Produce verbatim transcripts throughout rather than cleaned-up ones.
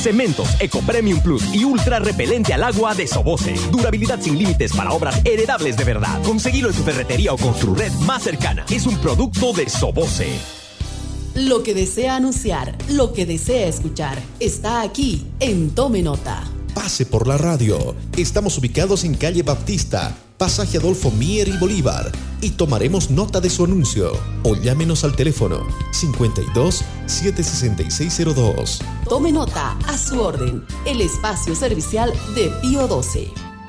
Cementos Eco Premium Plus y ultra repelente al agua de Soboce. Durabilidad sin límites para obras heredables de verdad. Conseguilo en tu ferretería o Construred más cercana. Es un producto de Soboce. Lo que desea anunciar, lo que desea escuchar, está aquí en Tome Nota. Pase por la radio. Estamos ubicados en calle Baptista, pasaje Adolfo Mier y Bolívar, y tomaremos nota de su anuncio. O llámenos al teléfono cincuenta y dos, setecientos sesenta y seis cero dos. Tome Nota, a su orden, el espacio servicial de Pío doce.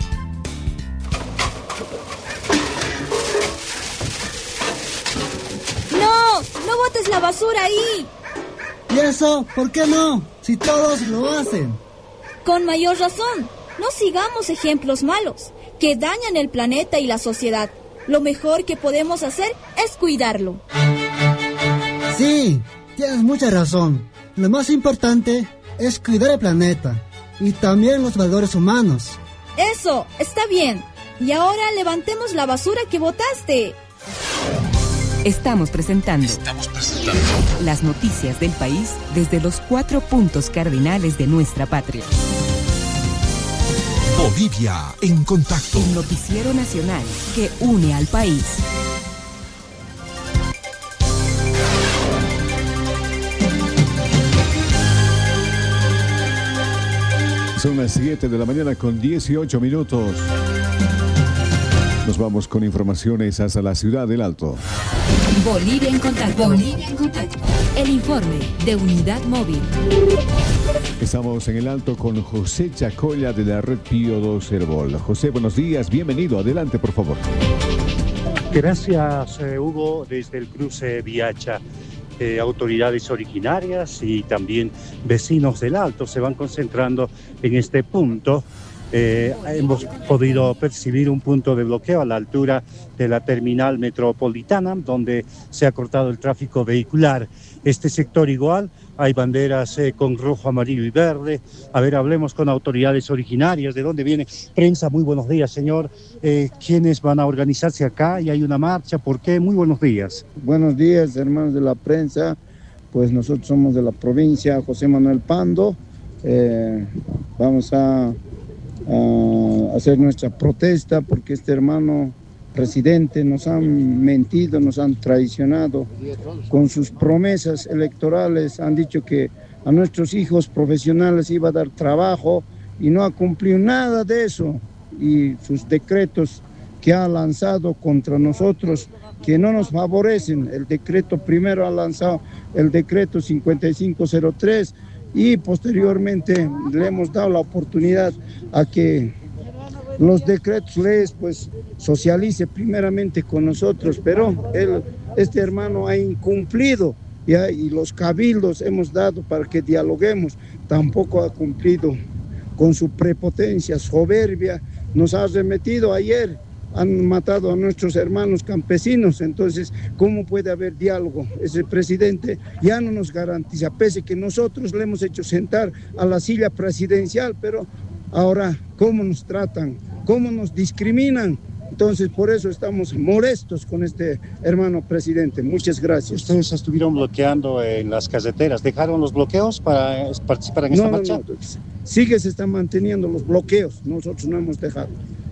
¡No! ¡No botes la basura ahí! ¿Y eso? ¿Por qué no? Si todos lo hacen. Con mayor razón, no sigamos ejemplos malos que dañan el planeta y la sociedad. Lo mejor que podemos hacer es cuidarlo. Sí, tienes mucha razón. Lo más importante es cuidar el planeta y también los valores humanos. Eso, está bien. Y ahora levantemos la basura que botaste. Estamos presentando, Estamos presentando las noticias del país desde los cuatro puntos cardinales de nuestra patria. Bolivia en contacto. El noticiero nacional que une al país. Son las siete de la mañana con dieciocho minutos. Nos vamos con informaciones hasta la ciudad del Alto. Bolivia en contacto. Bolivia en contacto. El informe de Unidad Móvil. Estamos en el Alto con José Chacolla de la red Pío doce Herbol. José, buenos días, bienvenido. Adelante, por favor. Gracias, eh, Hugo, desde el cruce Viacha. Eh, autoridades originarias y también vecinos del Alto se van concentrando en este punto. Eh, hemos podido percibir un punto de bloqueo a la altura de la terminal metropolitana, donde se ha cortado el tráfico vehicular. Este sector igual, hay banderas eh, con rojo, amarillo y verde. A ver, hablemos con autoridades originarias. ¿De dónde viene? Prensa, muy buenos días, señor. Eh, ¿Quiénes van a organizarse acá? ¿Y hay una marcha? ¿Por qué? Muy buenos días. Buenos días, hermanos de la prensa. Pues nosotros somos de la provincia José Manuel Pando. Eh, vamos a... a hacer nuestra protesta porque este hermano presidente nos han mentido, nos han traicionado con sus promesas electorales. Han dicho que a nuestros hijos profesionales iba a dar trabajo y no ha cumplido nada de eso, y sus decretos que ha lanzado contra nosotros que no nos favorecen. El decreto primero ha lanzado el decreto cincuenta y cinco cero tres y posteriormente le hemos dado la oportunidad a que los decretos leyes pues socialice primeramente con nosotros, pero él, este hermano ha incumplido ya, y los cabildos hemos dado para que dialoguemos, tampoco ha cumplido. Con su prepotencia, soberbia, nos ha remetido ayer. Han matado a nuestros hermanos campesinos, entonces, ¿cómo puede haber diálogo? Ese presidente ya no nos garantiza, pese que nosotros le hemos hecho sentar a la silla presidencial, pero ahora, ¿cómo nos tratan? ¿Cómo nos discriminan? Entonces, por eso estamos molestos con este hermano presidente. Muchas gracias. Ustedes estuvieron bloqueando en las carreteras. ¿Dejaron los bloqueos para participar en esta no, marcha? No, no. Sigue se están manteniendo los bloqueos. Nosotros no hemos dejado.